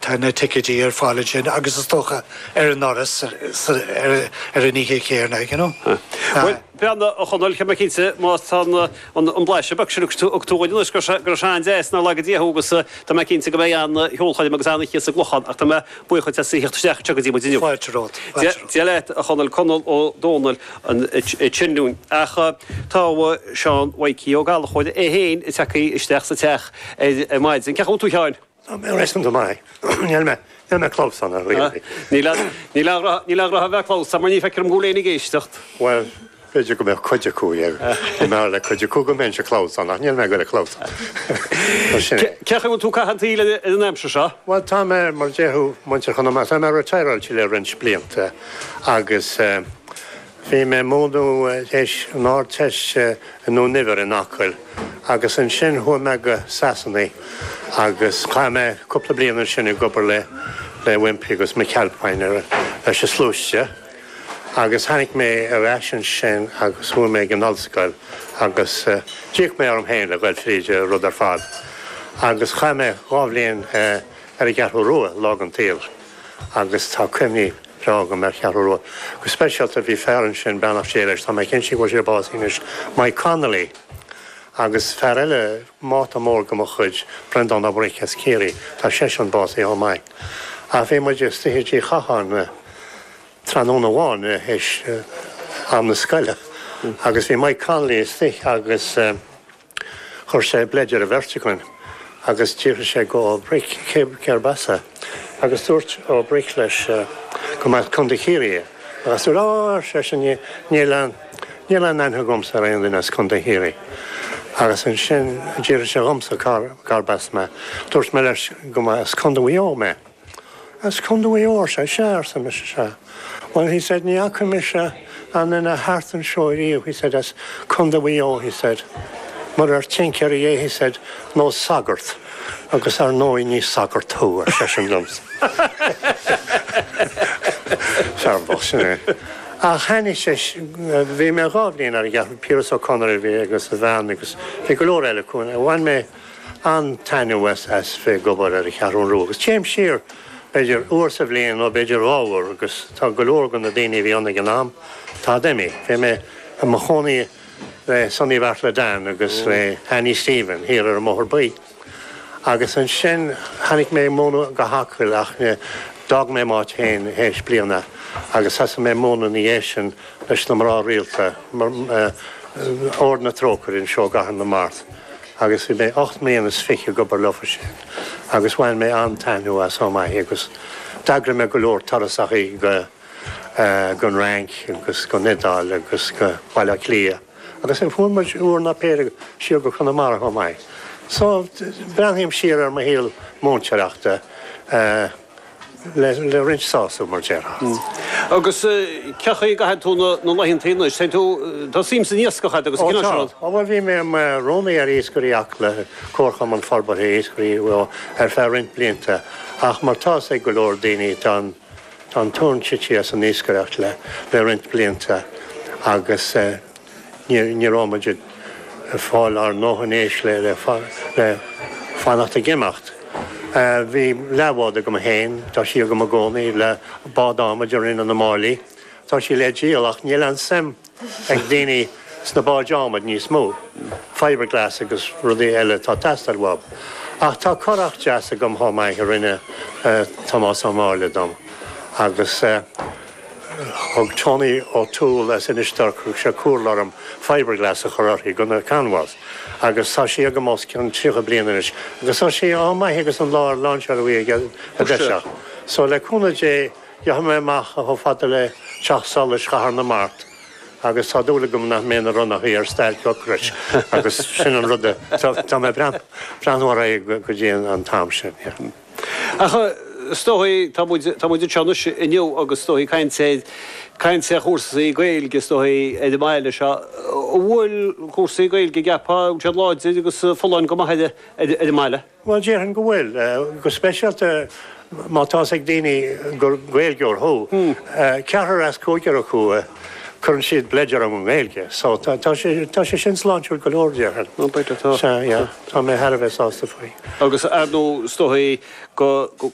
tá na ticketí ar fáile sin agus is tócha ar an áras ar an ihe chéarna, you know. Well, Beanna a chonol che cínte má an bleise bag octóin gur seán déas na legadí hógus tá cínte go bhéh an heolchaid agus anna chéas a glochan ach tá buchaid síocht tegadí mu diniu. Dialeit a chonol conol ó dónal an chinún. Acha tá seán waiki ó gal chuide héin is teí isteach sa teach maid. Sin ceú tú teáin? Reism do mai. Níl me clós anna ri. Ní le bheith clós mar ní feicear an gúléna géistecht. Well, beidir go beh chuide cúir. Má le chuide cú go men se clós anna, níl me go le clós. Cecha tú caihantíile in amse seo? Well, tá mar déú muinte chuna má tá retireil le rins blianta agus bhí me módú éis an áteis nó niver in achil agus an sin thu me go sasannaí agus cha me cúpla blianar sinna gobar le wimpi agus me cealpain leis se slúiste agus hanig mé a bheisian sin agus thu mé an olscoil agus díoch mé arm héin le bhfuil fríide rud ar fad agus cha me gábhlíonn ar a gcearú rua lá an tíal agus tá cumní rága mar chearú go speisialta bhí fearan sin benach séiles tá mé cin si go sé báíis mai Connolly agus fear eile máta mór go mo chuid Brendan Abrichas Céri tá sé an bás é mai. A bhí mu just títí chachan tróna bháin héis am na scoile. Agus bhí mai Connolly is tich agus chur sé bleidir a verticain agus tíir sé go bric ceir basa. Agus dúirt ó bric leis go mar chundachéirí agus dúir sé sin níl an anthe gomsa a aon as chundachéirí. Agus an sin díir sé gomsa carbas me. Dúirt me leis go as chundahío me. As chundahío sé séar sa me se. Well, he said, ní acu me se an in a heart an seoiríú, he said, as chundahío, he said. Mar ar tinceir he said, nó sagart. Agus ar nóí ní sagart tú ar sé sin gomsa. Sear bosinna. A chenny sé bhí mé gábhlíonn ar gceap Piers O'Connor bhí agus a bhean agus bhí go leor eile cún. Bhain mé an tainú as bhí gobar ar a chearún rú. Agus téim siar beidir uair sa bhbliain ó beidir ábhar agus tá go leor gan na daoine bhí anna gan am. Tá déimi. Bhí mé a mo chonaí le Sonny Bartla Dan agus le Annie Stephen hir ar mór buí. Agus an sin hanig mé móna go hacfuil ach dag mé má chéin héis bliana agus has mé móna ní éisian leis na marrá rialta orna trócar in seo gahan na mát. Agus bhí mé 8 mléanas fiche gobar lofa sin. Agus bhain mé an tainú as ó mai agus dagra mé go leor tarasach go gon rank agus go nedáil agus go bailile clia. Agus an fún mar úr na péir siar go chuna mar ó mai. So brandhím siar ar ma héal mónseachta le rint sáú mar dearach. Agus cecha í gahead tú nó leihinn taine sé tú tá sim san níoscachaid agus cinál. Bhfuil bhí mé Rónaí ar éascaríach le cócham an farbar éascarí bhfuil ar fear rint blianta ach mar tá é go leor daoine tá tún tití as an éascareacht le rint blianta agus ní rámaidir fáil ar nóhanéis le fánachta gimacht. Bhí lehháda go héin, tá sí go gcónaí le bádáma dearin an na málaí, tá sí le díalach níl an sem ag daoine sna bádámad níos mó. Fiberglass agus rudí eile tá testar wab. Ach tá choracht deas a gom hámaid ar rinne Tomás ó mála dom. Agus og Tony O'Toole as in istarcú se cúrlarm fiberglass a chorarthaí gona canvas. Agus tá sí aga mós ceann tríocha blianais. Agus tá sí á mai agus an láir láinsear bhí a deise. So le cúna dé ha mé meach a ho fada le teach solas chahar na mát. Agus tá dúla gom nach ména runnaí ar stail gocrais agus sin an rudde tá mé brandhhar go dhéan an tam sin. Stóí tá muidir teannis inniu agus stóí caiin sé chósaí gailge stóí é maiile se bhfuil chósaí gailge gapá te láid agus fáin go maiide é maiile. Well déan go bhfuil go speisialta mátá ag daoine gur gailgeor thó. Ceathar as cóigear a chua chun siad bleidir an ghilge, so tá sé sin sláintúil go leor déan. No beidir tá. Tá mé herbheith ásta faoi. Agus nó stóí go